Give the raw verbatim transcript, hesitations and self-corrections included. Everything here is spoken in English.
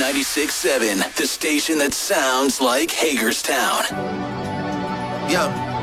ninety-six point seven, the station that sounds like Hagerstown. Yeah.